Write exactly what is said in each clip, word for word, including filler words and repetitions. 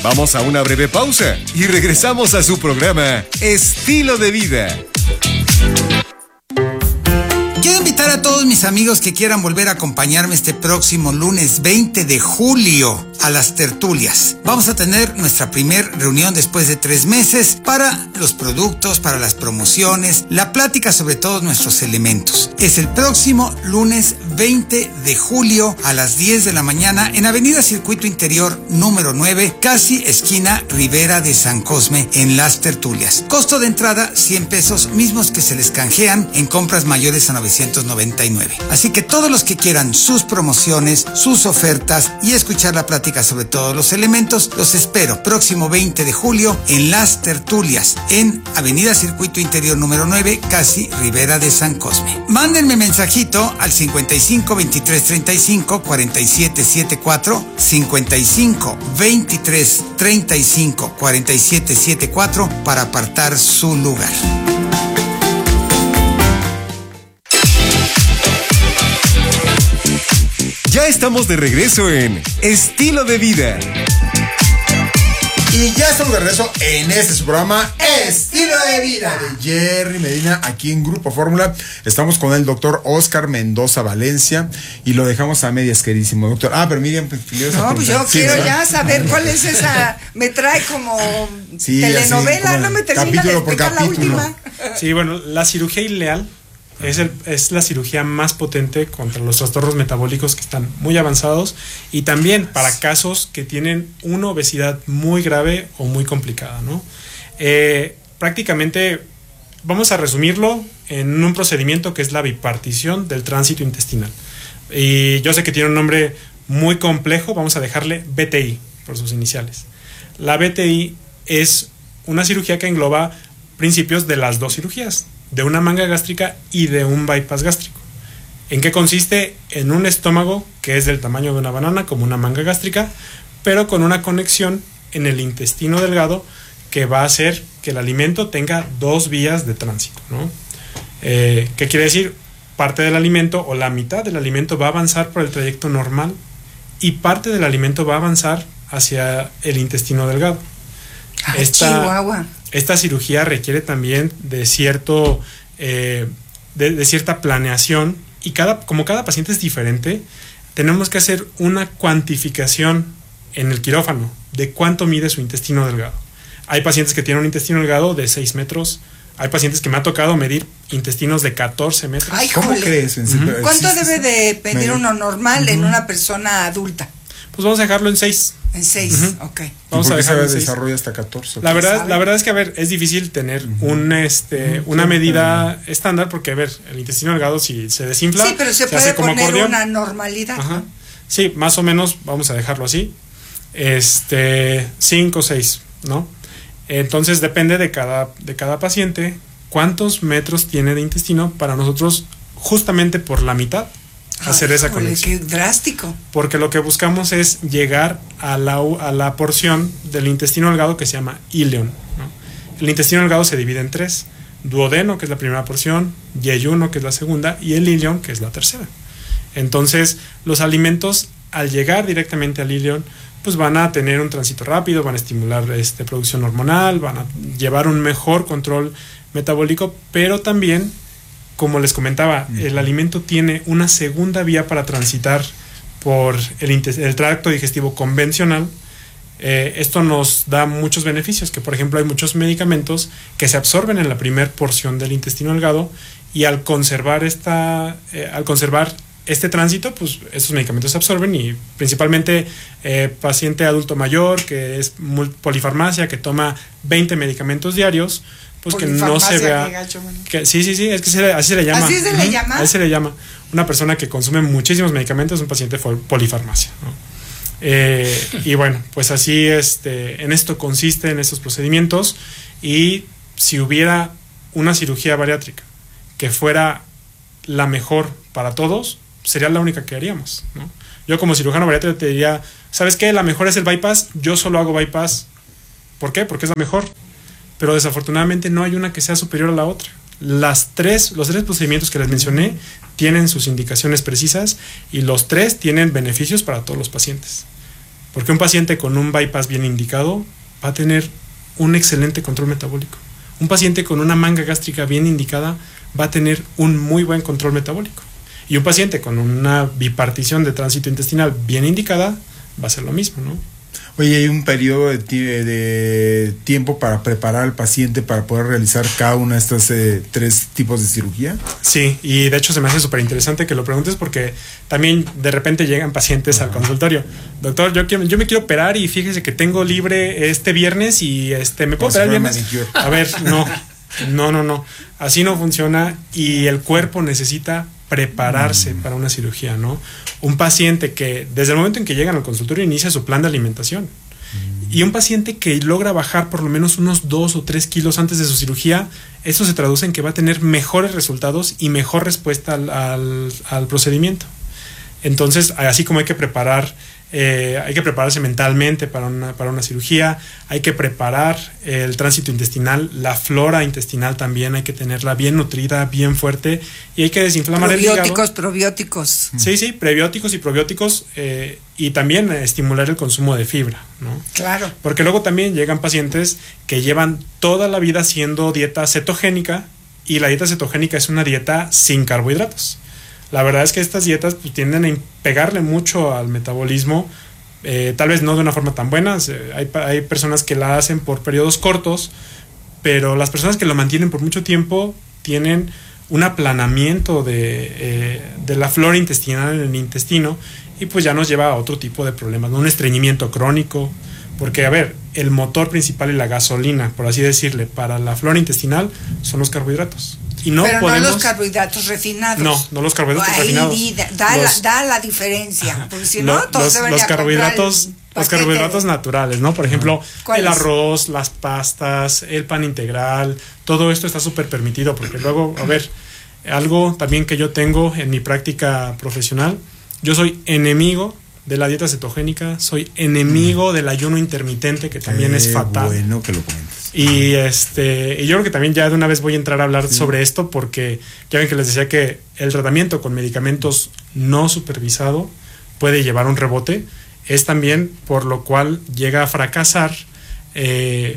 Vamos a una breve pausa y regresamos a su programa Estilo de Vida. Quiero invitar a todos mis amigos que quieran volver a acompañarme este próximo lunes veinte de julio a las tertulias. Vamos a tener nuestra primer reunión después de tres meses para los productos, para las promociones, la plática sobre todos nuestros elementos. Es el próximo lunes veinte de julio a las diez de la mañana en Avenida Circuito Interior número nueve, casi esquina Rivera de San Cosme, en las tertulias. Costo de entrada cien pesos, mismos que se les canjean en compras mayores a novecientos noventa y nueve. Así que todos los que quieran sus promociones, sus ofertas y escuchar la plática sobre todos los elementos, los espero próximo veinte de julio en las tertulias en Avenida Circuito Interior número nueve, casi Rivera de San Cosme. Mándenme mensajito al cincuenta y cinco veintitrés treinta y cinco cuarenta y siete setenta y cuatro, cincuenta y cinco veintitrés treinta y cinco cuarenta y siete setenta y cuatro para apartar su lugar. Ya estamos de regreso en Estilo de Vida. Y ya estamos de regreso en este su programa Estilo de Vida de Jerry Medina, aquí en Grupo Fórmula. Estamos con el doctor Oscar Mendoza Valencia y lo dejamos a medias, queridísimo doctor. Ah, pero Miriam, pues, no, pues yo sí, quiero ¿verdad? Ya saber cuál es esa. Me trae como sí, telenovela, así, como no me termina de explicar la última. Sí, bueno, la cirugía ileal Es, el, es la cirugía más potente contra los trastornos metabólicos que están muy avanzados y también para casos que tienen una obesidad muy grave o muy complicada, ¿no? Eh, prácticamente vamos a resumirlo en un procedimiento que es la bipartición del tránsito intestinal. Y yo sé que tiene un nombre muy complejo, vamos a dejarle B T I por sus iniciales. La B T I es una cirugía que engloba principios de las dos cirugías, de una manga gástrica y de un bypass gástrico. ¿En qué consiste? En un estómago que es del tamaño de una banana, como una manga gástrica, pero con una conexión en el intestino delgado que va a hacer que el alimento tenga dos vías de tránsito, ¿no? Eh, ¿Qué quiere decir? Parte del alimento o la mitad del alimento va a avanzar por el trayecto normal y parte del alimento va a avanzar hacia el intestino delgado. Ay, esta, Chihuahua. Esta cirugía requiere también de cierto eh, de, de cierta planeación y cada, como cada paciente es diferente, tenemos que hacer una cuantificación en el quirófano de cuánto mide su intestino delgado. Hay pacientes que tienen un intestino delgado de seis metros, hay pacientes que me ha tocado medir intestinos de catorce metros. Ay, ¿Cómo jole. crees? Uh-huh. ¿Cuánto debe de pedir uno normal uh-huh. en una persona adulta? Pues vamos a dejarlo en seis. En seis, uh-huh. ok. Vamos a dejarlo en seis. Desarrolla hasta catorce. La verdad, la verdad es que, a ver, es difícil tener uh-huh. un, este, uh-huh. una medida uh-huh. estándar porque, a ver, el intestino delgado si se desinfla, sí, pero se, se puede hace como poner acordeón. Una normalidad. Ajá. ¿No? Sí, más o menos, vamos a dejarlo así. Este, cinco o seis, ¿no? Entonces depende de cada, de cada paciente cuántos metros tiene de intestino para nosotros justamente por la mitad hacer Ay, esa jole, conexión. Qué drástico. Porque lo que buscamos es llegar a la, a la porción del intestino delgado que se llama íleon, ¿no? El intestino delgado se divide en tres: duodeno, que es la primera porción, yeyuno, que es la segunda, y el íleon, que es la tercera. Entonces, los alimentos, al llegar directamente al íleon, pues van a tener un tránsito rápido, van a estimular este, producción hormonal, van a llevar un mejor control metabólico, pero también, como les comentaba, uh-huh. el alimento tiene una segunda vía para transitar por el, el tracto digestivo convencional. Eh, esto nos da muchos beneficios, que por ejemplo hay muchos medicamentos que se absorben en la primer porción del intestino delgado y al conservar esta, eh, al conservar este tránsito, pues estos medicamentos se absorben y principalmente eh, paciente adulto mayor que es polifarmacia, que toma veinte medicamentos diarios, pues que no se vea gacho, que, sí, sí, sí, es que se le, así se le llama. ¿Así se le llama? Así se le llama. Una persona que consume muchísimos medicamentos es un paciente polifarmacia, ¿no? Eh, y bueno, pues así este, en esto consiste en estos procedimientos. Y si hubiera una cirugía bariátrica que fuera la mejor para todos, sería la única que haríamos, ¿no? Yo como cirujano bariátrico te diría, ¿sabes qué? La mejor es el bypass, yo solo hago bypass. ¿Por qué? Porque es la mejor. Pero desafortunadamente no hay una que sea superior a la otra. Las tres, los tres procedimientos que les mencioné tienen sus indicaciones precisas y los tres tienen beneficios para todos los pacientes. Porque un paciente con un bypass bien indicado va a tener un excelente control metabólico. Un paciente con una manga gástrica bien indicada va a tener un muy buen control metabólico. Y un paciente con una bipartición de tránsito intestinal bien indicada va a ser lo mismo, ¿no? Oye, ¿hay un periodo de, t- de tiempo para preparar al paciente para poder realizar cada una de estas eh, tres tipos de cirugía? Sí, y de hecho se me hace súper interesante que lo preguntes porque también de repente llegan pacientes uh-huh. al consultorio. Doctor, yo, quiero, yo me quiero operar y fíjese que tengo libre este viernes y este me puedo operar el viernes. A ver, no, no, no, no. Así no funciona y el cuerpo necesita prepararse mm. para una cirugía, ¿no? Un paciente que desde el momento en que llegan al consultorio inicia su plan de alimentación mm. y un paciente que logra bajar por lo menos unos dos o tres kilos antes de su cirugía, eso se traduce en que va a tener mejores resultados y mejor respuesta al, al, al procedimiento. Entonces, así como hay que preparar Eh, hay que prepararse mentalmente para una, para una cirugía, hay que preparar el tránsito intestinal, la flora intestinal también hay que tenerla bien nutrida, bien fuerte, y hay que desinflamar el hígado. Probióticos, probióticos. Sí, sí, prebióticos y probióticos, eh, y también estimular el consumo de fibra, ¿no? Claro. Porque luego también llegan pacientes que llevan toda la vida haciendo dieta cetogénica, y la dieta cetogénica es una dieta sin carbohidratos. La verdad es que estas dietas pues, tienden a pegarle mucho al metabolismo, eh, tal vez no de una forma tan buena. Hay, hay personas que la hacen por periodos cortos, pero las personas que lo mantienen por mucho tiempo tienen un aplanamiento de, eh, de la flora intestinal en el intestino y pues ya nos lleva a otro tipo de problemas, ¿no? Un estreñimiento crónico, porque a ver, el motor principal y la gasolina, por así decirle, para la flora intestinal son los carbohidratos. Y no pero podemos, no los carbohidratos refinados. No, no los carbohidratos Ahí refinados. Da, da, los, la, da la diferencia. Porque si no, lo, todos los, se van los a carbohidratos, los carbohidratos naturales, ¿no? Por ejemplo, el arroz, las pastas, el pan integral, todo esto está súper permitido. Porque luego, a ver, algo también que yo tengo en mi práctica profesional, yo soy enemigo de la dieta cetogénica, soy enemigo mm. del ayuno intermitente, que también Qué es fatal. Bueno que lo comentes. Y este, y yo creo que también ya de una vez voy a entrar a hablar sí. sobre esto, porque ya ven que les decía que el tratamiento con medicamentos no supervisado puede llevar un rebote. Es también por lo cual llega a fracasar eh,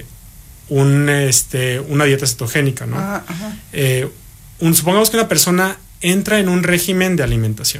un, este, una dieta cetogénica, ¿no? Ah, eh, un, supongamos que una persona entra en un régimen de alimentación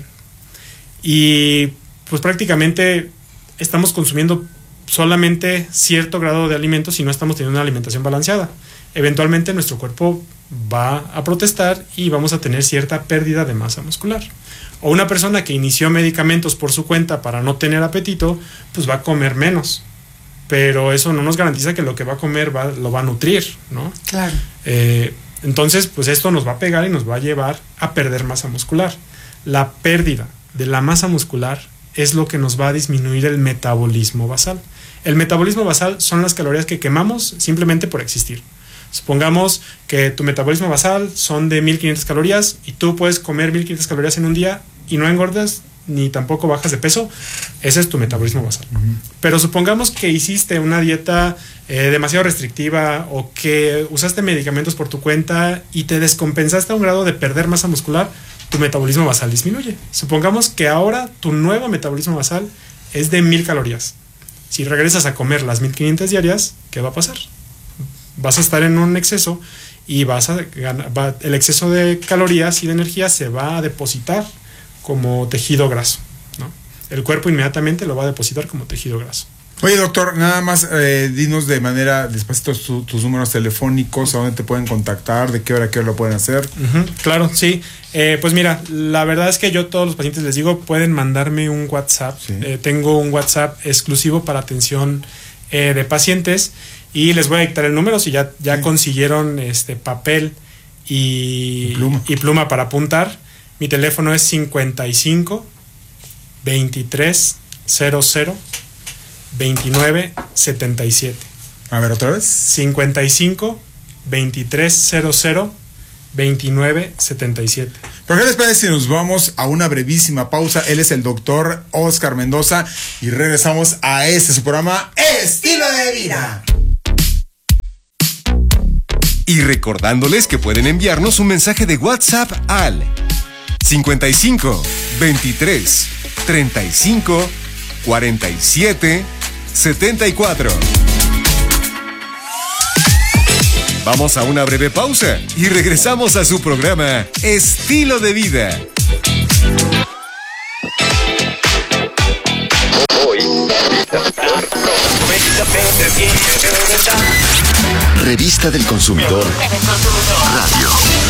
y pues prácticamente estamos consumiendo solamente cierto grado de alimentos y no estamos teniendo una alimentación balanceada. Eventualmente nuestro cuerpo va a protestar y vamos a tener cierta pérdida de masa muscular. O una persona que inició medicamentos por su cuenta para no tener apetito, pues va a comer menos. Pero eso no nos garantiza que lo que va a comer va, lo va a nutrir, ¿no? Claro. Eh, entonces, pues esto nos va a pegar y nos va a llevar a perder masa muscular. La pérdida de la masa muscular es lo que nos va a disminuir el metabolismo basal. El metabolismo basal son las calorías que quemamos simplemente por existir. Supongamos que tu metabolismo basal son de mil quinientas calorías y tú puedes comer mil quinientas calorías en un día y no engordas ni tampoco bajas de peso. Ese es tu metabolismo basal. Uh-huh. Pero supongamos que hiciste una dieta eh, demasiado restrictiva o que usaste medicamentos por tu cuenta y te descompensaste a un grado de perder masa muscular, tu metabolismo basal disminuye. Supongamos que ahora tu nuevo metabolismo basal es de mil calorías. Si regresas a comer las mil quinientas diarias, ¿qué va a pasar? Vas a estar en un exceso y vas a ganar, va, el exceso de calorías y de energía se va a depositar como tejido graso, ¿no? El cuerpo inmediatamente lo va a depositar como tejido graso. Oye, doctor, nada más eh, dinos de manera despacito tu, tus números telefónicos, a dónde te pueden contactar, de qué hora a qué hora lo pueden hacer. Uh-huh, claro, sí. Eh, pues mira, la verdad es que yo a todos los pacientes les digo, pueden mandarme un WhatsApp. Sí. Eh, tengo un WhatsApp exclusivo para atención eh, de pacientes y les voy a dictar el número si ya, ya sí. consiguieron este papel y, y, pluma. y pluma para apuntar. Mi teléfono es cincuenta y cinco veintitrés cero cero veintinueve setenta y siete. A ver, otra vez. cincuenta y cinco veintitrés cero cero veintinueve setenta y siete. ¿Por qué les parece si nos vamos a una brevísima pausa? Él es el doctor Óscar Mendoza y regresamos a este su programa Estilo de Vida. Y recordándoles que pueden enviarnos un mensaje de WhatsApp al cincuenta y cinco veintitrés treinta y cinco cuarenta y siete setenta y cuatro. Vamos a una breve pausa y regresamos a su programa Estilo de Vida. Revista del Consumidor Radio.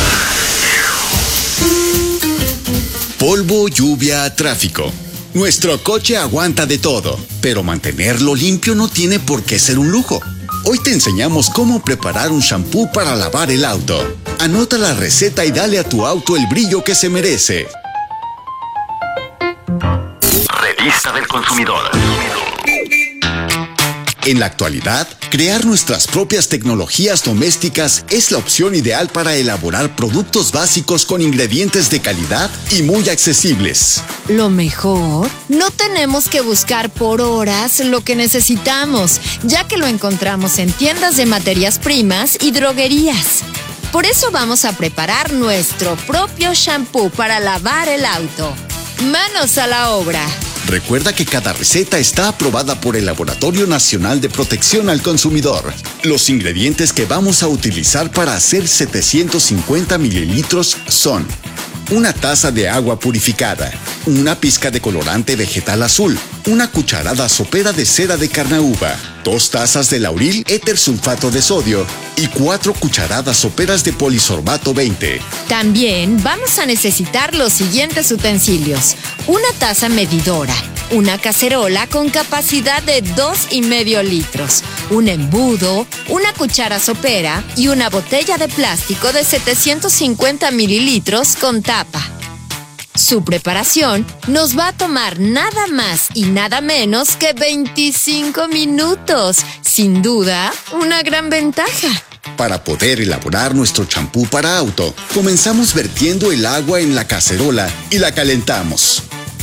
Polvo, lluvia, tráfico. Nuestro coche aguanta de todo, pero mantenerlo limpio no tiene por qué ser un lujo. Hoy te enseñamos cómo preparar un shampoo para lavar el auto. Anota la receta y dale a tu auto el brillo que se merece. Revista del Consumidor. En la actualidad, crear nuestras propias tecnologías domésticas es la opción ideal para elaborar productos básicos con ingredientes de calidad y muy accesibles. Lo mejor, no tenemos que buscar por horas lo que necesitamos, ya que lo encontramos en tiendas de materias primas y droguerías. Por eso vamos a preparar nuestro propio shampoo para lavar el auto. ¡Manos a la obra! Recuerda que cada receta está aprobada por el Laboratorio Nacional de Protección al Consumidor. Los ingredientes que vamos a utilizar para hacer setecientos cincuenta mililitros son: una taza de agua purificada, una pizca de colorante vegetal azul, una cucharada sopera de cera de carnauba, dos tazas de lauril éter sulfato de sodio y cuatro cucharadas soperas de polisorbato veinte. También vamos a necesitar los siguientes utensilios: una taza medidora, una cacerola con capacidad de dos y medio litros, un embudo, una cuchara sopera y una botella de plástico de setecientos cincuenta mililitros con tapa. Su preparación nos va a tomar nada más y nada menos que veinticinco minutos. Sin duda, una gran ventaja. Para poder elaborar nuestro champú para auto, comenzamos vertiendo el agua en la cacerola y la calentamos.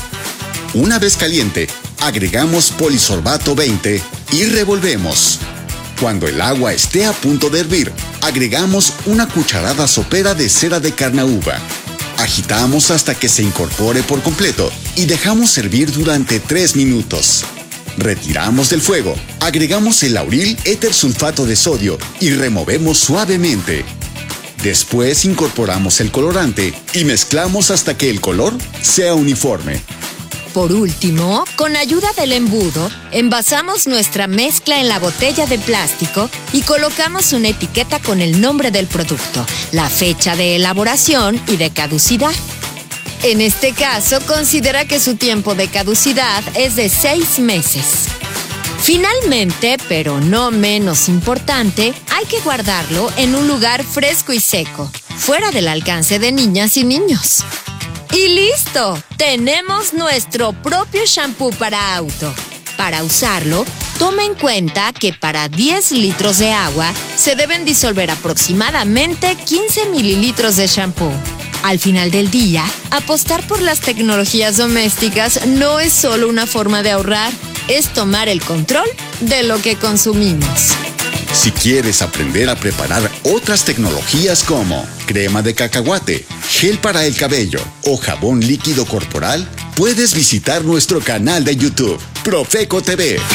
Una vez caliente, agregamos polisorbato veinte y revolvemos. Cuando el agua esté a punto de hervir, agregamos una cucharada sopera de cera de carnauba. Agitamos hasta que se incorpore por completo y dejamos hervir durante tres minutos. Retiramos del fuego, agregamos el lauril éter sulfato de sodio y removemos suavemente. Después incorporamos el colorante y mezclamos hasta que el color sea uniforme. Por último, con ayuda del embudo, envasamos nuestra mezcla en la botella de plástico y colocamos una etiqueta con el nombre del producto, la fecha de elaboración y de caducidad. En este caso, considera que su tiempo de caducidad es de seis meses. Finalmente, pero no menos importante, hay que guardarlo en un lugar fresco y seco, fuera del alcance de niñas y niños. ¡Y listo! Tenemos nuestro propio shampoo para auto. Para usarlo, toma en cuenta que para diez litros de agua se deben disolver aproximadamente quince mililitros de shampoo. Al final del día, apostar por las tecnologías domésticas no es solo una forma de ahorrar, es tomar el control de lo que consumimos. Si quieres aprender a preparar otras tecnologías como crema de cacahuate, gel para el cabello o jabón líquido corporal, puedes visitar nuestro canal de YouTube, Profeco T V.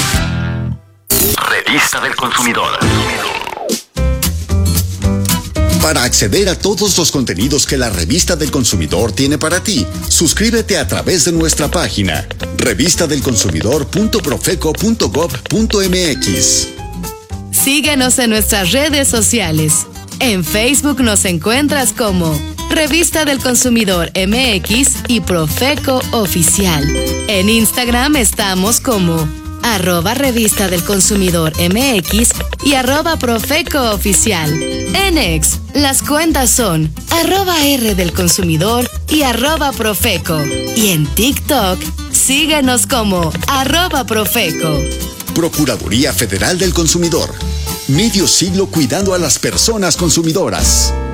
Revista del Consumidor. Para acceder a todos los contenidos que la Revista del Consumidor tiene para ti, suscríbete a través de nuestra página revista del consumidor punto profeco punto gob punto mx. Síguenos en nuestras redes sociales. En Facebook nos encuentras como Revista del Consumidor M X y Profeco Oficial. En Instagram estamos como arroba Revista del Consumidor M X y arroba Profeco Oficial. En X, las cuentas son arroba R del Consumidor y arroba Profeco. Y en TikTok, síguenos como arroba Profeco. Procuraduría Federal del Consumidor. Medio siglo cuidando a las personas consumidoras.